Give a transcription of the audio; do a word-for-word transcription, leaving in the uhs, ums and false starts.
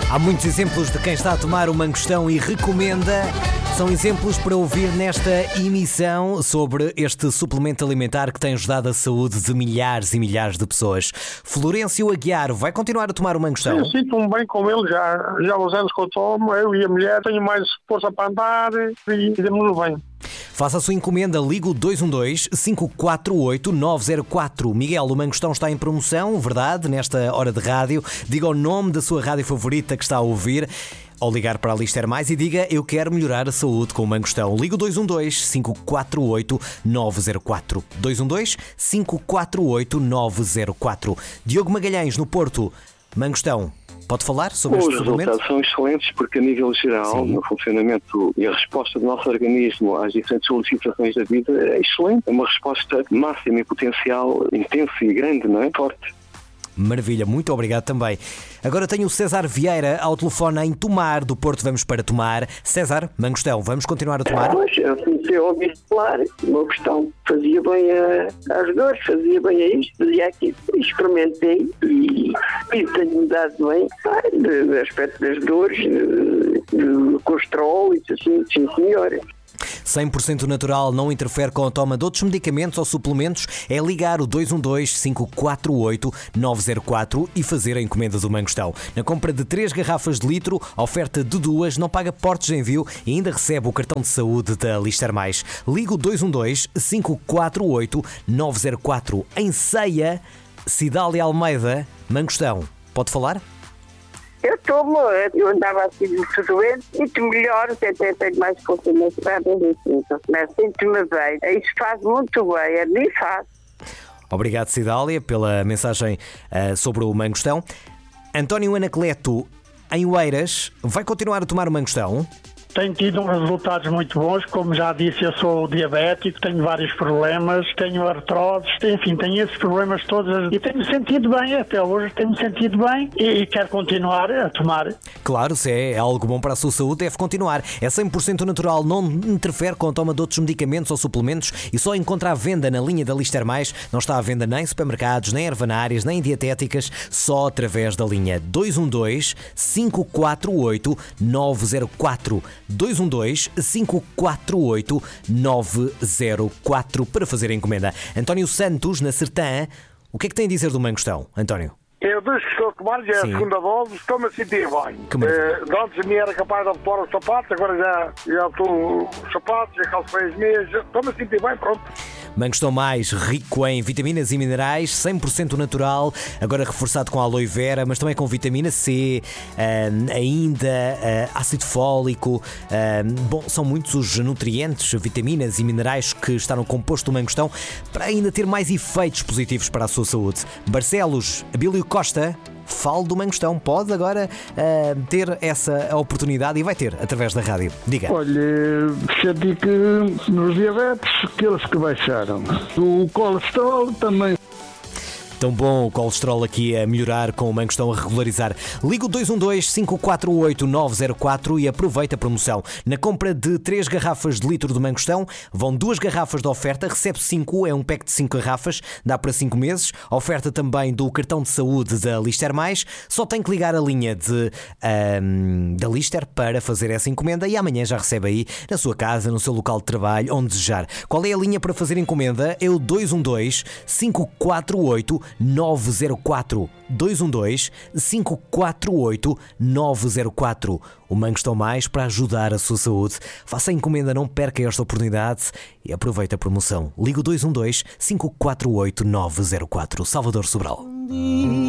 Há muitos exemplos de quem está a tomar o mangostão e recomenda. São exemplos para ouvir nesta emissão sobre este suplemento alimentar que tem ajudado a saúde de milhares e milhares de pessoas. Florencio Aguiar vai continuar a tomar o mangostão? Eu sinto-me bem com ele já. Já há uns anos que eu tomo, eu e a mulher, tenho mais força para andar e demos bem. Faça a sua encomenda, liga o dois um dois, cinco quatro oito, nove zero quatro. Miguel, o mangostão está em promoção, verdade, nesta hora de rádio. Diga o nome da sua rádio favorita que está a ouvir, ou ligar para a Lister Mais e diga: eu quero melhorar a saúde com o mangostão. Liga o dois um dois, cinco quatro oito, nove zero quatro. dois um dois, cinco quatro oito, nove zero quatro. Diogo Magalhães, no Porto. Mangostão, pode falar sobre Os este suplemento? Os resultados são excelentes porque, a nível geral, Sim. no funcionamento e a resposta do nosso organismo às diferentes solicitações da vida é excelente. É uma resposta máxima e potencial, intensa e grande, não é? Forte. Maravilha, muito obrigado também. Agora tenho o César Vieira ao telefone em Tomar, do Porto. Vamos para Tomar. César, mangostão, vamos continuar a tomar? Pois, eu comecei a ouvir falar, o meu questão fazia bem a, às dores, fazia bem a isto, fazia aquilo. Experimentei e, e tenho-me dado bem do, do aspecto das dores, do, do colesterol, isso assim, sim senhora. cem por cento natural, não interfere com a toma de outros medicamentos ou suplementos. É ligar o dois um dois, cinco quatro oito, nove zero quatro e fazer a encomenda do mangostão. Na compra de três garrafas de litro, oferta de duas, não paga portos de envio e ainda recebe o cartão de saúde da Lister Mais. Liga o dois um dois, cinco quatro oito, nove zero quatro. Em Ceia, Cidália Almeida, mangostão. Pode falar? Eu tomo, eu andava assim muito doente, sinto melhor, até tenho mais consciência para mas sinto-me bem. Isso faz muito bem, a mim faz. Obrigado, Cidália, pela mensagem uh, sobre o mangostão. António Anacleto, em Oeiras, vai continuar a tomar o mangostão? Tenho tido uns resultados muito bons, como já disse, eu sou diabético, tenho vários problemas, tenho artroses, enfim, tenho esses problemas todos e tenho-me sentido bem, até hoje tenho-me sentido bem e, e quero continuar a tomar. Claro, se é algo bom para a sua saúde, deve continuar. É cem por cento natural, não interfere com a toma de outros medicamentos ou suplementos e só encontra à venda na linha da Lister Mais. Não está à venda nem em supermercados, nem ervanárias, nem dietéticas, só através da linha dois um dois, cinco quatro oito, nove zero quatro. dois um dois, cinco quatro oito, nove zero quatro para fazer a encomenda. António Santos, na Sertã, o que é que tem a dizer do mangostão, António? Eu desde que estou a tomar, já é a Sim. segunda dose, estou-me a sentir bem. Que maravilha. Uh, antes me era capaz de pôr os sapatos, agora já, já estou os sapatos, já calço bem as meias, estou-me a sentir bem, pronto. Mangostão Mais, rico em vitaminas e minerais, cem por cento natural, agora reforçado com aloe vera, mas também com vitamina C, uh, ainda uh, ácido fólico. Uh, bom, são muitos os nutrientes, vitaminas e minerais que estão no composto do mangostão para ainda ter mais efeitos positivos para a sua saúde. Barcelos, Abílio Costa, fale do mangostão. Pode agora uh, ter essa oportunidade e vai ter através da rádio. Diga. Olha, senti que nos diabetes, aqueles que baixaram. O colesterol também. Tão bom o colesterol aqui a melhorar com o mangostão a regularizar. Liga o dois um dois, cinco quatro oito, nove zero quatro e aproveita a promoção. Na compra de três garrafas de litro de mangostão, vão duas garrafas de oferta, recebe cinco, é um pack de cinco garrafas, dá para cinco meses. Oferta também do cartão de saúde da Lister Mais. Só tem que ligar a linha de, um, da Lister para fazer essa encomenda e amanhã já recebe aí na sua casa, no seu local de trabalho, onde desejar. Qual é a linha para fazer encomenda? É o dois um dois, cinco quatro oito, nove zero quatro. dois um dois, cinco quatro oito, nove zero quatro. O Mangostão Mais para ajudar a sua saúde. Faça a encomenda, não perca esta oportunidade e aproveite a promoção. Liga o dois um dois, cinco quatro oito, nove zero quatro. Salvador Sobral.